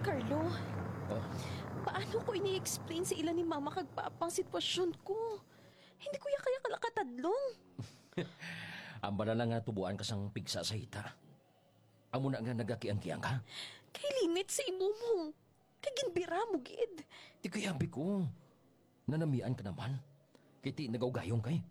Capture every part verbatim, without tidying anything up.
Carlo, Oh, paano ko ini-explain sa ilan ni Mama kag Papa ang sitwasyon ko? Hindi ko ya kaya kalakatadlong. ang bala na nga tubuan ka sang pigsa sa hita. Amo na nga nagakiang-kiang ka. Kay limit sa imo mo. Kay ginbira mo, gid. Di kaya ambi ko. Nanamian ka naman. Kaya ti nagawgayong kay.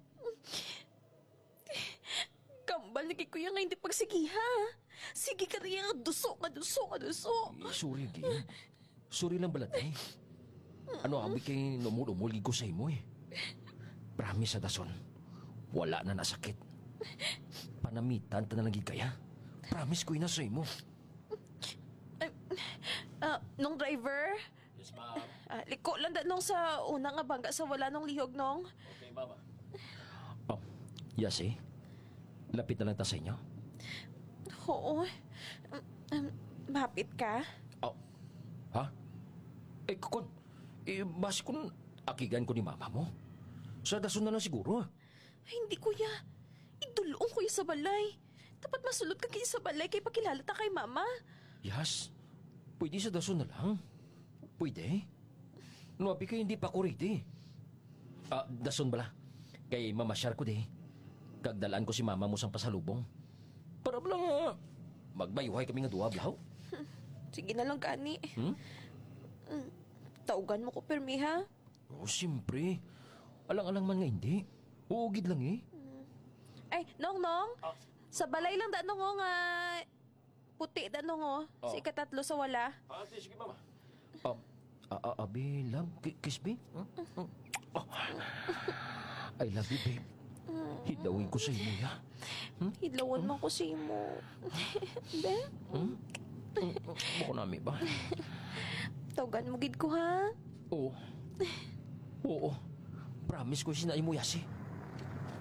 Kambal na kay kuya nga hindi pagsigiha. Sige ka rin nga duso nga duso nga duso. Eh, sorry, Gi. Sorry lang balat eh. Ano ambi kay numululigo sa imo eh. Promise sa dason. Wala na nasakit. Panamitan ta na lang gid kaya. Promise ko ina sa imo. Ah, nung driver, Yes, ma'am. ah, liko lang da nung sa una nga bangga sa wala nung lihog nung. Okay, mama. Oh, yes eh. Lapit na lang ta sa inyo. Oo. Um, um, mapit ka? Oh, ha? Eh, kukon. Eh, basi kung akigan ko ni mama mo. Sa dason na lang siguro. Ay, hindi kuya. Idulong kuya sa balay. Dapat masulot ka kayo sa balay kay pakilala ta kay mama. Yes. Pwede sa dason na lang. Pwede. Nuapi kayo hindi pa ko ready. Ah, dason bala. Kay mamasyar ko di. Kagdalaan ko si mama mo sang pasalubong. Para bala nga. Magbayuhay kami nga duwa, blaw. Sige na lang, gani. Hmm? Taugan mo ko, permi, ha? Oh, siyempre. Alang-alang man nga hindi. Uugid lang eh. Ay, Nong, Nong. Sa balay lang da, Nong, oh, nga... Puti da, Nong, oh. Oh. Si ikatatlo sa wala. Ah, sige, mama. Um, ah, ah, abi, love, Ki- kiss me? Hmm? Hmm. Oh. I love you, babe. Hidawin ko sa iyo, ya. Hilawan man ko si mo. Be? Hmm? Bako namin ba? Taugan mo gid ko, ha? Oo. Oo. Promise ko sinay mo, yasi.